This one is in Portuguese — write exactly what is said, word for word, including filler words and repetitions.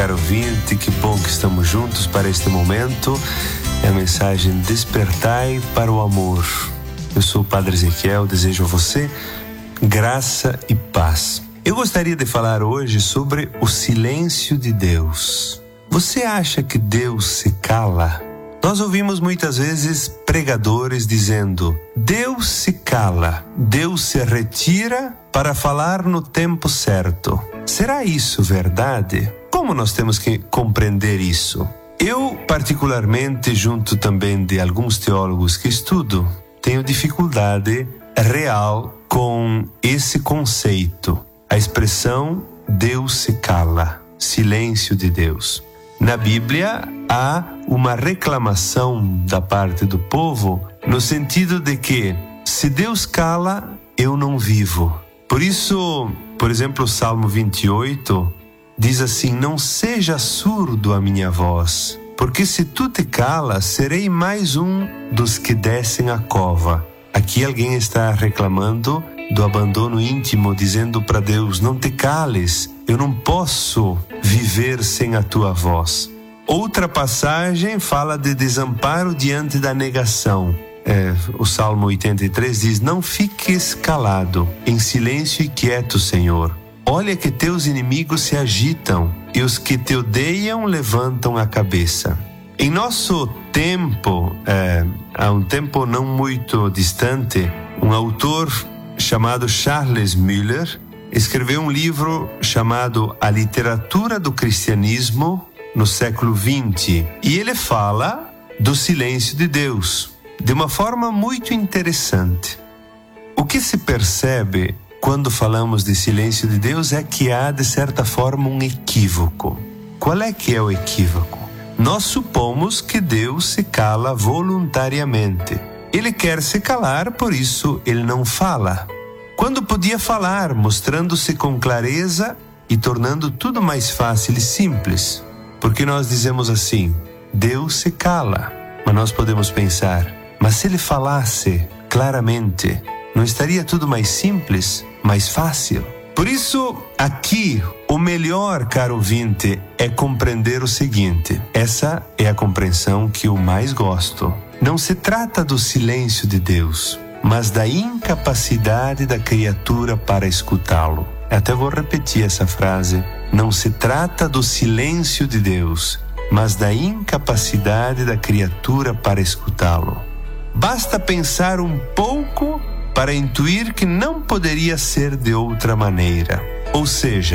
caro ouvinte, que bom que estamos juntos para este momento. É a mensagem Despertai para o Amor. Eu sou o Padre Ezequiel, desejo a você graça e paz. Eu gostaria de falar hoje sobre o silêncio de Deus. Você acha que Deus se cala? Nós ouvimos muitas vezes pregadores dizendo: Deus se cala, Deus se retira para falar no tempo certo. Será isso verdade? Como nós temos que compreender isso? Eu, particularmente, junto também de alguns teólogos que estudo, tenho dificuldade real com esse conceito. A expressão Deus se cala, silêncio de Deus. Na Bíblia, há uma reclamação da parte do povo no sentido de que, se Deus cala, eu não vivo. Por isso, por exemplo, o Salmo vinte e oito diz assim: não seja surdo a minha voz, porque se tu te calas, serei mais um dos que descem a cova. Aqui alguém está reclamando do abandono íntimo, dizendo para Deus: não te cales, eu não posso viver sem a tua voz. Outra passagem fala de desamparo diante da negação. É, o Salmo oitenta e três diz: não fiques calado, em silêncio e quieto, Senhor. Olha que teus inimigos se agitam e os que te odeiam levantam a cabeça. Em nosso tempo, é, há um tempo não muito distante, um autor chamado Charles Müller escreveu um livro chamado A Literatura do Cristianismo no século vinte, e ele fala do silêncio de Deus de uma forma muito interessante. O que se percebe quando falamos de silêncio de Deus é que há, de certa forma, um equívoco. Qual é que é o equívoco? Nós supomos que Deus se cala voluntariamente. Ele quer se calar, por isso ele não fala. Quando podia falar, mostrando-se com clareza e tornando tudo mais fácil e simples. Porque nós dizemos assim: Deus se cala. Mas nós podemos pensar: mas se ele falasse claramente, não estaria tudo mais simples, mais fácil? Por isso, aqui, o melhor, caro ouvinte, é compreender o seguinte. Essa é a compreensão que eu mais gosto. Não se trata do silêncio de Deus, mas da incapacidade da criatura para escutá-lo. Até vou repetir essa frase. Não se trata do silêncio de Deus, mas da incapacidade da criatura para escutá-lo. Basta pensar um pouco para intuir que não poderia ser de outra maneira. Ou seja,